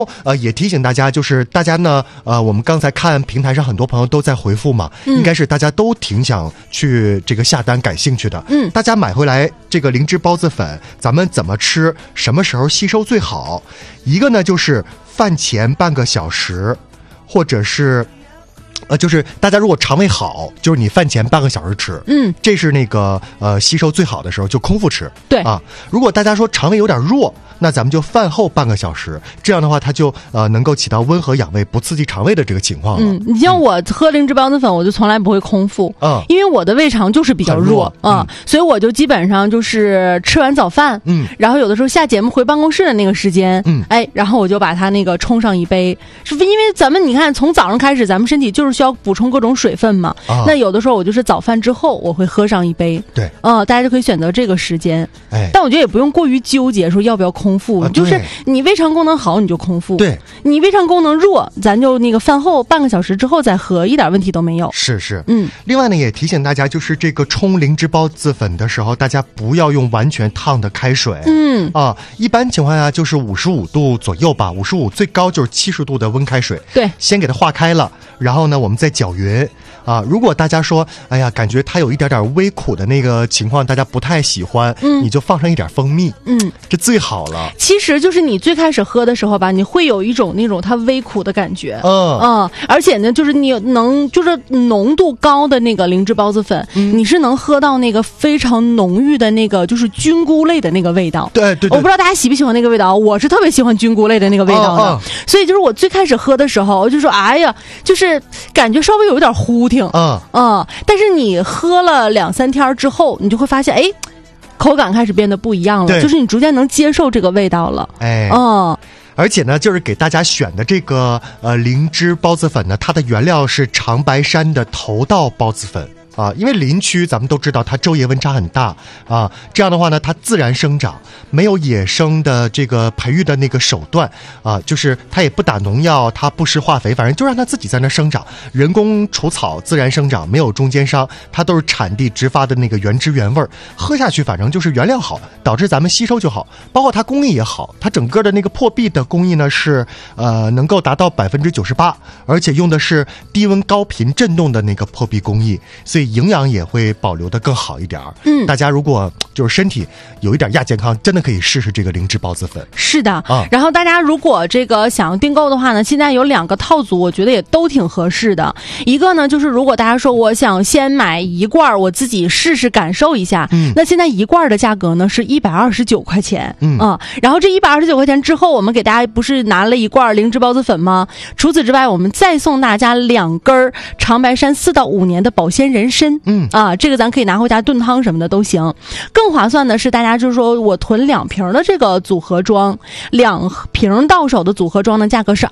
也提醒大家，就是大家呢，我们刚才看平台上很多朋友都在回复嘛，应该是大家都挺想去这个下单感兴趣的。大家买回来这个灵芝孢子粉，咱们怎么吃，什么时候吸收最好？一个呢就是饭前半个小时，或者是。就是大家如果肠胃好，就是你饭前半个小时吃，这是那个吸收最好的时候，就空腹吃。 对啊，如果大家说肠胃有点弱，那咱们就饭后半个小时，这样的话它就能够起到温和养胃、不刺激肠胃的这个情况了。 你像我喝灵芝孢子粉，我就从来不会空腹，因为我的胃肠就是比较弱所以我就基本上就是吃完早饭，然后有的时候下节目回办公室的那个时间，然后我就把它那个冲上一杯，是因为咱们你看从早上开始，咱们身体就是需要补充各种水分嘛，那有的时候我就是早饭之后我会喝上一杯， 对， 大家就可以选择这个时间，但我觉得也不用过于纠结说要不要空腹，就是你胃肠功能好你就空腹， 对， 你胃肠功能弱，咱就那个饭后半个小时之后再喝，一点问题都没有。 是，另外呢，也提醒大家，就是这个冲灵芝孢子粉的时候，大家不要用完全烫的开水，一般情况下就是55度左右吧，55最高就是70度的温开水， 对， 先给它化开了，然后呢，我们再搅匀。如果大家说，哎呀，感觉它有一点点微苦的那个情况，大家不太喜欢，你就放上一点蜂蜜，这最好了。 其实就是你最开始喝的时候吧，你会有一种那种它微苦的感觉，而且呢，就是你就是浓度高的那个灵芝孢子粉，你是能喝到那个非常浓郁的那个就是菌菇类的那个味道。 对， 我不知道大家喜不喜欢那个味道，我是特别喜欢菌菇类的那个味道的，所以就是我最开始喝的时候，我就说，哎呀，就是感觉稍微有一点糊挺，但是你喝了2-3天之后，你就会发现，口感开始变得不一样了，就是你逐渐能接受这个味道了， 而且呢，就是给大家选的这个灵芝孢子粉呢，它的原料是长白山的头道孢子粉。因为林区咱们都知道它昼夜温差很大这样的话呢，它自然生长，没有野生的这个培育的那个手段就是它也不打农药，它不施化肥，反正就让它自己在那生长，人工除草，自然生长，没有中间商，它都是产地直发的那个原汁原味，喝下去反正就是原料好，导致咱们吸收就好，包括它工艺也好，它整个的那个破壁的工艺呢是能够达到98%，而且用的是低温高频振动的那个破壁工艺，所以营养也会保留得更好一点。大家如果就是身体有一点亚健康，真的可以试试这个灵芝孢子粉。 是的，然后大家如果这个想要订购的话呢，现在有2个套组，我觉得也都挺合适的。一个呢，就是如果大家说我想先买1罐，我自己试试感受一下，那现在1罐的价格呢是129块钱，然后这129块钱之后，我们给大家不是拿了1罐灵芝孢子粉吗？除此之外，我们再送大家2根长白山4到5年的保鲜人参，这个咱可以拿回家炖汤什么的都行。更划算的是，大家就是说我囤2瓶的这个组合装，2瓶到手的组合装的价格是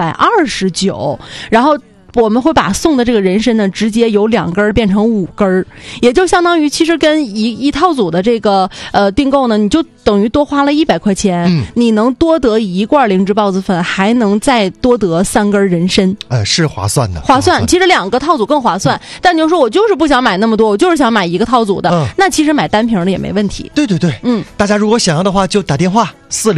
229，然后我们会把送的这个人参呢，直接由2根变成5根，也就相当于其实跟一套组的这个订购呢，你就等于多花了100块钱，你能多得1罐灵芝孢子粉，还能再多得3根人参， 是划算的， 划算。其实2个套组更划算，但你就说我就是不想买那么多，我就是想买1个套组的，那其实买单瓶的也没问题。 对，大家如果想要的话，就打电话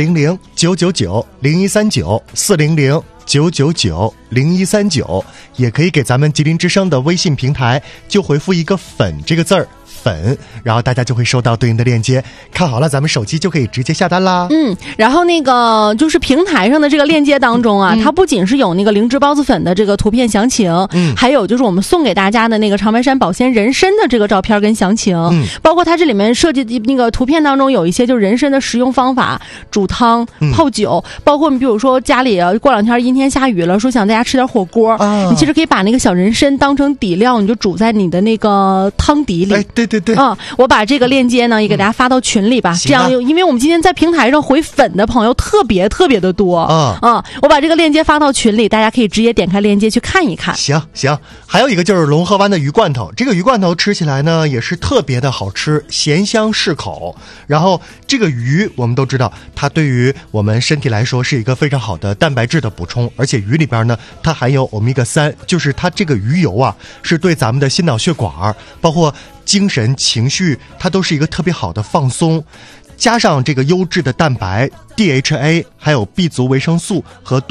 400-999-0139，400-999-0139，也可以给咱们吉林之声的微信平台就回复一个粉这个字儿，粉，然后大家就会收到对应的链接，看好了咱们手机就可以直接下单啦。 然后那个就是平台上的这个链接当中它不仅是有那个灵芝孢子粉的这个图片详情，还有就是我们送给大家的那个长白山保鲜人参的这个照片跟详情，包括它这里面设计的那个图片当中有一些就是人参的食用方法，煮汤、泡酒，包括你比如说家里过2天阴天下雨了，说想在家吃点火锅，你其实可以把那个小人参当成底料，你就煮在你的那个汤底里。 对， 我把这个链接呢也给大家发到群里吧，这样因为我们今天在平台上回粉的朋友特别的多我把这个链接发到群里，大家可以直接点开链接去看一看。 行，还有一个就是龙河湾的鱼罐头，这个鱼罐头吃起来呢也是特别的好吃，咸香适口。然后这个鱼我们都知道，它对于我们身体来说是一个非常好的蛋白质的补充，而且鱼里边呢它含有欧米伽3，就是它这个鱼油是对咱们的心脑血管包括精神情绪，它都是一个特别好的放松，加上这个优质的蛋白 DHA， 还有 B 族维生素和